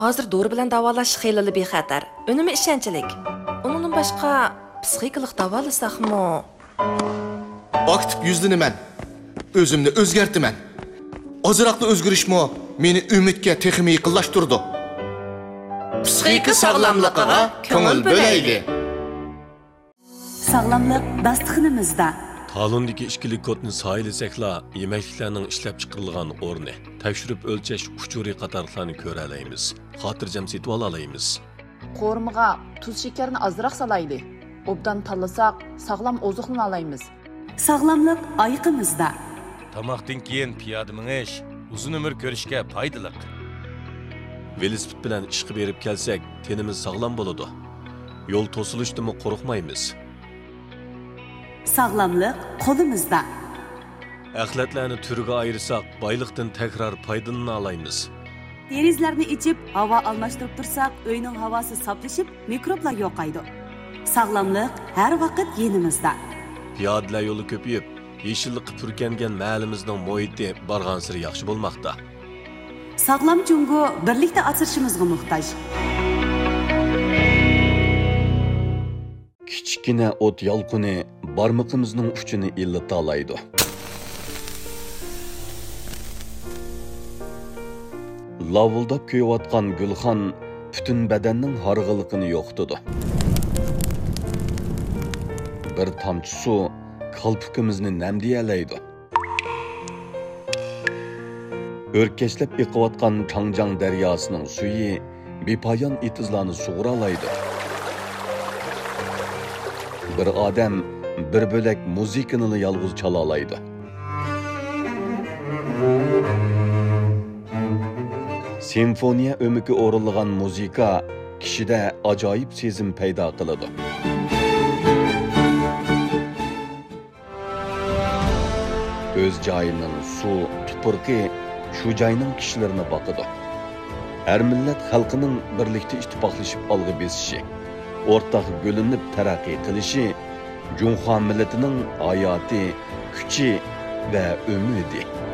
Hozir dori bilan davolash xeyli bexatar. Unumi ishonchlik. Undan boshqa psixikalik davolasaqmi? Aktiv yüzlenimen, özümni özgertimen. Azıraqlı özgürüşmü meni ümitke teximi yıqıllaştırdı. Psixiki sağlamlıqıga köngül böleyli. Sağlamlık dastıqınımızda. Talondagi ishkilik kodni saylasekla yemekliklarning ishlab chiqarilgan o'rni, tekshirib o'lchash uchuri qatorlarni ko'ra olamiz. Xotirjam setib olaymiz. Qo'rmiga tuz shakarni ozroq salayli. Obdan tanlasak sog'lom oziqlana olamiz. Sağlamlık ayıqımızda. Tamoqdan keyin piyoda minish uzun umr ko'rishga foydali. Velosiped bilan ishga berib kelsak, tenimiz sog'lom bo'ladi. Yo'l to'silishidan qo'rqmaymiz. Sağlamlık qo'limizda. Axlatlarni turiga ayırsak, boyliqdan tekrar foydalanib olaymiz. Derizlarni ichib, havo almashtirib tursak, uyning havosi saflashib, mikroblar yo'qaydi. Sağlamlık har vaqt yenimizda. Piyodalar yo'li ko'payib, yeshillikqa purkangan mahallimizning muhiti barg'ansiri yaxshi bo'lmoqda. Sağlam jungo birlikda asrashimizga muhtoj. Kichkina o't yolqini barmoqimizning uchini illata oladi. Lavuldab kuyayotgan gulxon butun badanning harg'iliqini yo'qotadi. Bir tomchi suv qalpikimizni namdiyalaydi. O'rkashlab eqiyotgan Changjang daryosining suyi bepoyon etizlarni sug'uralaydi. Bir odam bir bo'lak muzikani yolg'iz chala oladi. Simfoniya o'miki o'rilgan muzika kishida ajoyib sezim paydo qiladi. O'z joyining suv, tupurqi shu joyning kishilarini boqadi. Har millat xalqining birlikda ittifoqlashib olg'i besishi, o'rtaq bo'linib taraqqiy qilishi Junxo millatining hayoti, kuchi va umidi.